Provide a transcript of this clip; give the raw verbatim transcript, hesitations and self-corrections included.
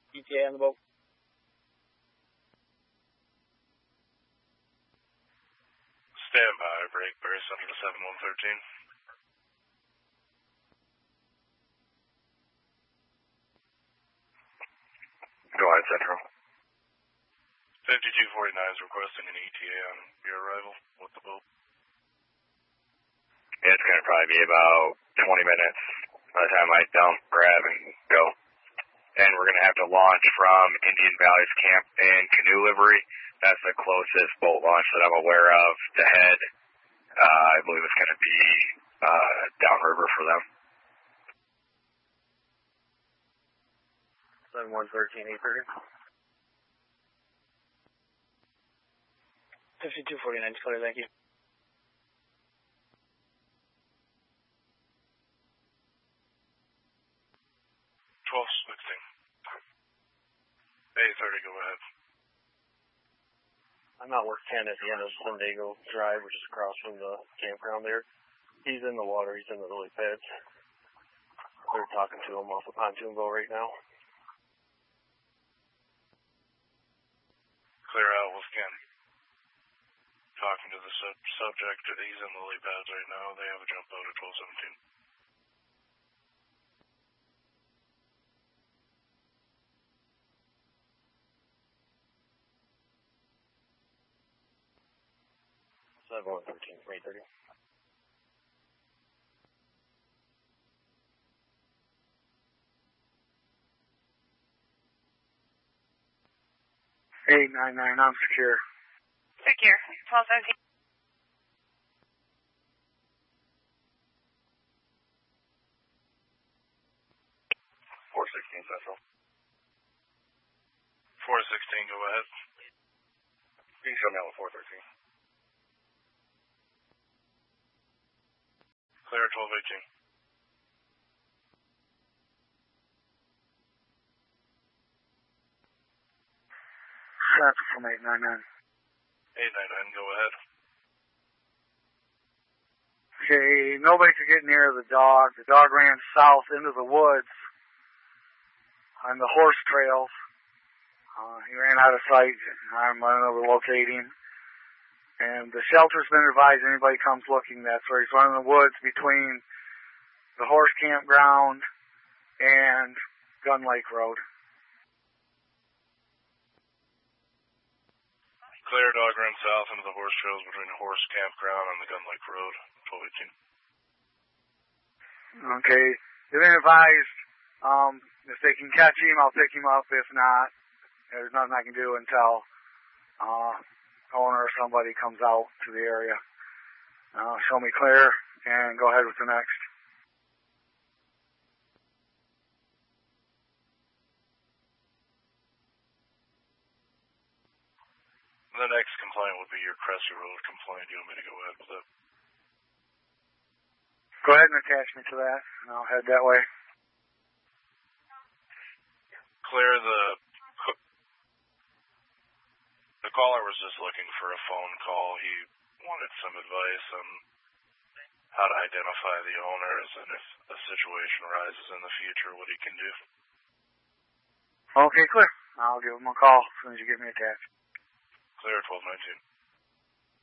E T A on the boat. Stand by, break, Barry Central to seven one thirteen. Go ahead, Central. fifty-two forty-nine is requesting an E T A on your arrival with the boat. Yeah, it's going to probably be about twenty minutes by the time I dump, grab, and go. And we're going to have to launch from Indian Valley's camp in canoe livery. That's the closest boat launch that I'm aware of to head. Uh, I believe it's going to be uh, downriver for them. seven one thirteen, eight thirty. fifty-two forty-nine is clear, thank you. twelve sixteen. eight thirty, go ahead. I'm at work ten at the end of San Diego Drive, which is across from the campground there. He's in the water, he's in the lily pads. They're talking to him off the pontoon boat right now. Clear out with Ken. Talking to the sub- subject, he's in the lily pads right now. They have a jump boat at twelve seventeen. seven one thirteen, eight thirty. eight nine nine, I'm secure. Secure, twelve seventeen. four sixteen Central. four sixteen, go ahead. You can show me out with four thirteen. Clear twelve eighteen. Central from eight nine nine. eight nine nine, go ahead. Okay, nobody could get near the dog. The dog ran south into the woods on the horse trails. Uh, he ran out of sight. I'm running over locating. And the shelter's been advised anybody comes looking, that's where he's running the woods between the horse campground and Gun Lake Road. Clear, dog ran south into the horse trails between the horse campground and the Gun Lake Road, twelve eighteen. Okay, they've been advised, um, if they can catch him, I'll pick him up. If not, there's nothing I can do until, uh, owner or somebody comes out to the area. Uh, show me clear and go ahead with the next. The next complaint would be your Cressy Road complaint. You want me to go ahead with it? Go ahead and attach me to that, and I'll head that way. Clear, the the caller was just looking for a phone call. He wanted some advice on how to identify the owners and if a situation arises in the future, what he can do. Okay, clear. I'll give him a call as soon as you get me attached. Clear, twelve nineteen.